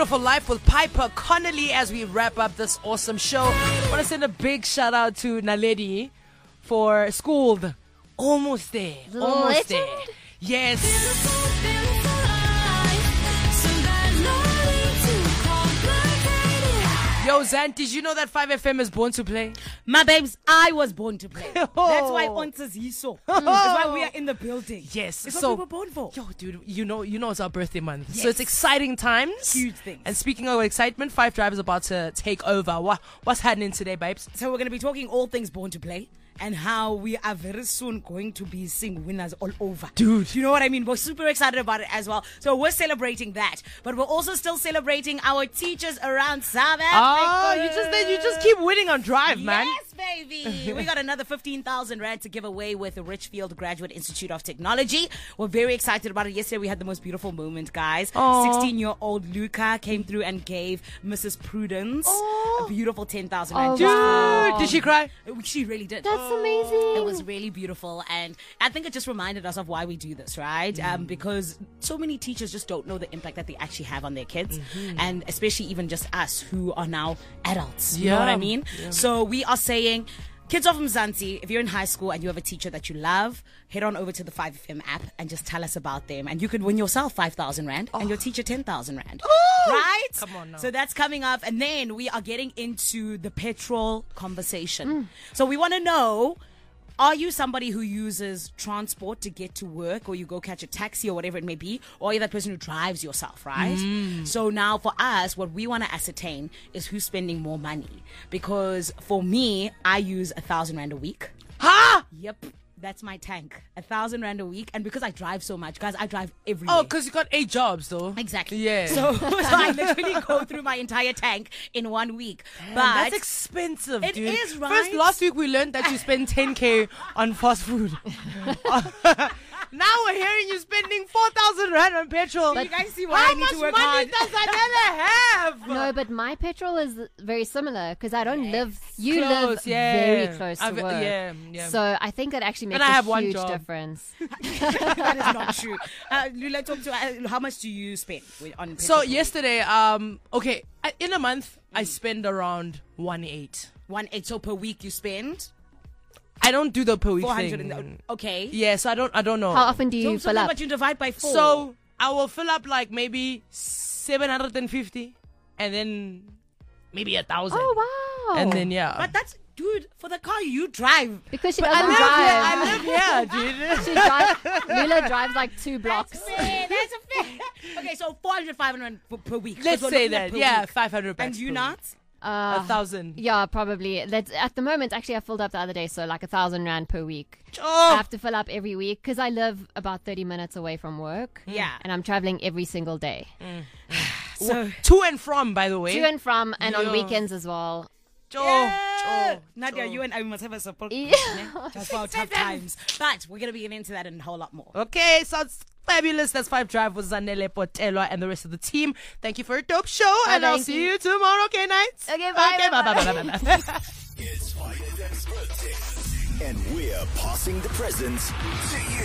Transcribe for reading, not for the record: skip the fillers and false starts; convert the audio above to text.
Beautiful Life with Piper Connolly as we wrap up this awesome show. I want to send a big shout out to Naledi for Schooled. Almost there. Almost there. Yes. Yo, Zant, did you know that 5FM is born to play? My babes, I was born to play. That's why Onces Yiso. That's why we are in the building. Yes. It's what we were born for. Yo, dude, you know it's our birthday month. Yes. So it's exciting times. Huge things. And speaking of excitement, 5 Drive is about to take over. What's happening today, babes? So we're going to be talking all things born to play and how we are very soon going to be seeing winners all over. Dude. You know what I mean? We're super excited about it as well. So we're celebrating that. But we're also still celebrating our teachers around South Africa. Oh, you just keep winning on Drive, man. Yes, baby. We got another 15,000 Rand to give away with the Richfield Graduate Institute of Technology. We're very excited about it. Yesterday we had the most beautiful moment, guys. 16-year-old Luca came through and gave Mrs. Prudence a beautiful 10,000 Rand. Dude, did she cry? She really did. That's amazing. It was really beautiful, and I think it just reminded us of why we do this, right? Because so many teachers just don't know the impact that they actually have on their kids, and especially even just us who are now adults. You know what I mean? Yeah. So we are saying, kids of Mzansi, if you're in high school and you have a teacher that you love, head on over to the 5FM app and just tell us about them. And you could win yourself 5,000 Rand and your teacher 10,000 Rand. Right? Come on now. So that's coming up. And then we are getting into the petrol conversation. So we want to know, are you somebody who uses transport to get to work, or you go catch a taxi or whatever it may be, or are you that person who drives yourself, right? So now for us, what we want to ascertain is who's spending more money. Because for me, I use 1,000 Rand a week. Huh? Yep. That's my tank. 1,000 Rand a week. And because I drive so much, guys, I drive every Oh, day. because you got 8 jobs, though. Exactly. Yeah. So I literally go through my entire tank in 1 week. Man, But that's expensive, it dude. is, right? First, last week we learned that you spend 10K on fast food. Now we're hearing you spending 4,000 Rand on petrol. you guys see why I need to work How hard. much money does Anela have? No, but my petrol is very similar because I don't live. You Close, live yeah. very close to I've- work. yeah. So I think that actually makes And I have a one huge job. difference. That is not true. Lula, talk to how much do you spend on petrol? So yesterday, okay, in a month I spend around 1.8. 1.8. So per week you spend I don't do the per week 400. thing. Okay. Yeah, so I don't know. How often do you So fill up? but you divide by 4. So I will fill up like maybe 750, and then maybe 1,000. Oh, wow. And then But that's, dude, for the car you drive. because she I doesn't live drive. here. I live here, dude. She drives. Lula drives like 2 blocks. That's a fair. Okay, so 400, 500 per week. Let's Because we're say looking at that. per Yeah, week. 500 bucks. And you per not? week. 1,000. Yeah, probably. At the moment, actually, I filled up the other day, so like 1,000 Rand per week. I Oh, have to fill up every week because I live about 30 minutes away from work. Yeah. And I'm traveling every single day. So, to and from, by the way. To and from, and Yeah. on weekends as well. Nadia, you and I must have a support Yeah. group, just for our tough times. But we're going to be getting into that and a whole lot more. Okay, sounds fabulous. That's 5 Drive with Zanele Potelo and the rest of the team. Thank you for a dope show, and I'll thank see you. you tomorrow. Okay, nights. Okay, bye. Okay, bye. It's 5FM's birthday, and we're passing the presents to you.